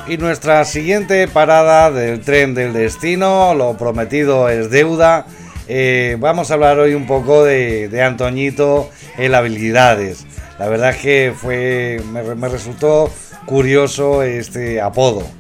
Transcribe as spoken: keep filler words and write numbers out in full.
Y nuestra siguiente parada del tren del destino, lo prometido es deuda. Eh, vamos a hablar hoy un poco de, de Antoñito en habilidades. La verdad es que fue me, me resultó curioso este apodo.